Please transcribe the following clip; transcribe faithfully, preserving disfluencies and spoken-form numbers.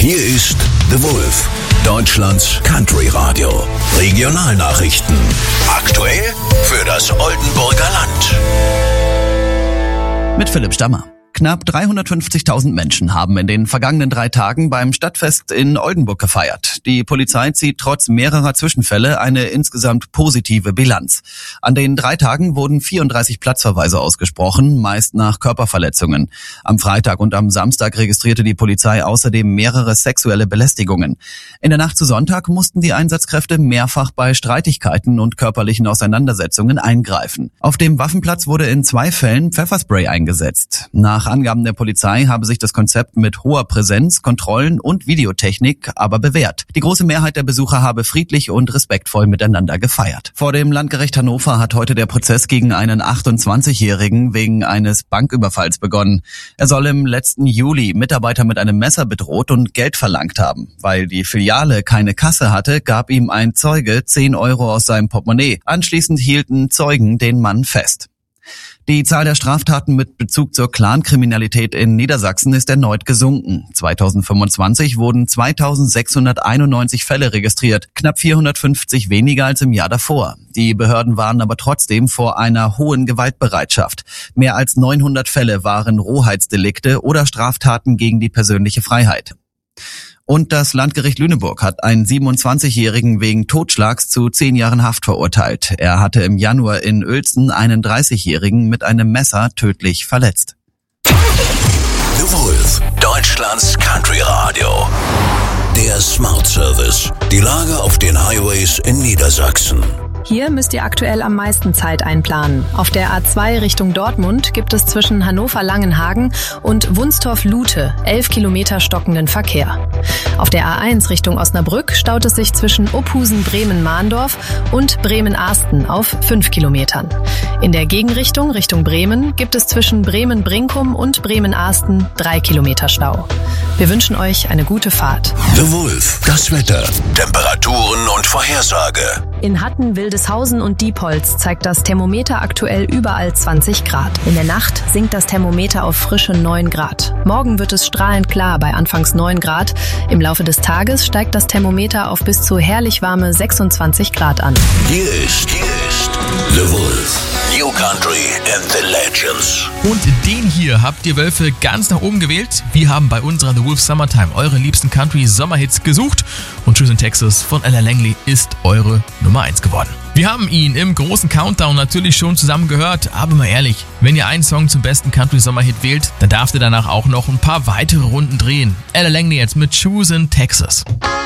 Hier ist The Wolf, Deutschlands Country Radio. Regionalnachrichten. Aktuell für das Oldenburger Land. Mit Philipp Stammer. Knapp dreihundertfünfzigtausend Menschen haben in den vergangenen drei Tagen beim Stadtfest in Oldenburg gefeiert. Die Polizei zieht trotz mehrerer Zwischenfälle eine insgesamt positive Bilanz. An den drei Tagen wurden vierunddreißig Platzverweise ausgesprochen, meist nach Körperverletzungen. Am Freitag und am Samstag registrierte die Polizei außerdem mehrere sexuelle Belästigungen. In der Nacht zu Sonntag mussten die Einsatzkräfte mehrfach bei Streitigkeiten und körperlichen Auseinandersetzungen eingreifen. Auf dem Waffenplatz wurde in zwei Fällen Pfefferspray eingesetzt. Nach Angaben der Polizei habe sich das Konzept mit hoher Präsenz, Kontrollen und Videotechnik aber bewährt. Die große Mehrheit der Besucher habe friedlich und respektvoll miteinander gefeiert. Vor dem Landgericht Hannover hat heute der Prozess gegen einen achtundzwanzigjährigen wegen eines Banküberfalls begonnen. Er soll im letzten Juli Mitarbeiter mit einem Messer bedroht und Geld verlangt haben. Weil die Filiale keine Kasse hatte, gab ihm ein Zeuge zehn Euro aus seinem Portemonnaie. Anschließend hielten Zeugen den Mann fest. Die Zahl der Straftaten mit Bezug zur Clankriminalität in Niedersachsen ist erneut gesunken. zweitausendfünfundzwanzig wurden zweitausendsechshunderteinundneunzig Fälle registriert, knapp vierhundertfünfzig weniger als im Jahr davor. Die Behörden warnen aber trotzdem vor einer hohen Gewaltbereitschaft. Mehr als neunhundert Fälle waren Rohheitsdelikte oder Straftaten gegen die persönliche Freiheit. Und das Landgericht Lüneburg hat einen siebenundzwanzigjährigen wegen Totschlags zu zehn Jahren Haft verurteilt. Er hatte im Januar in Uelzen einen dreißigjährigen mit einem Messer tödlich verletzt. The Wolf, Deutschlands Country Radio. Der Smart Service. Die Lage auf den Highways in Niedersachsen. Hier müsst ihr aktuell am meisten Zeit einplanen. Auf der A zwei Richtung Dortmund gibt es zwischen Hannover-Langenhagen und Wunstorf-Lute elf Kilometer stockenden Verkehr. Auf der A eins Richtung Osnabrück staut es sich zwischen Ophusen-Bremen-Mahndorf und Bremen-Arsten auf fünf Kilometern. In der Gegenrichtung Richtung Bremen gibt es zwischen Bremen-Brinkum und Bremen-Arsten drei Kilometer Stau. Wir wünschen euch eine gute Fahrt. The Wolf, das Wetter, Temperaturen und Vorhersage. In Hatten, Wildeshausen und Diepholz zeigt das Thermometer aktuell überall zwanzig Grad. In der Nacht sinkt das Thermometer auf frische neun Grad. Morgen wird es strahlend klar bei anfangs neun Grad. Im Laufe des Tages steigt das Thermometer auf bis zu herrlich warme sechsundzwanzig Grad an. Hier ist, hier ist The Wolf. New Country and the Legends. Und den hier habt ihr Wölfe ganz nach oben gewählt. Wir haben bei unserer The Wolf Summertime eure liebsten Country-Sommerhits gesucht. Und Choose in Texas von Ella Langley ist eure Nummer eins geworden. Wir haben ihn im großen Countdown natürlich schon zusammen gehört, aber mal ehrlich, wenn ihr einen Song zum besten Country-Sommerhit wählt, dann darf ihr danach auch noch ein paar weitere Runden drehen. Ella Langley jetzt mit Choose in Texas.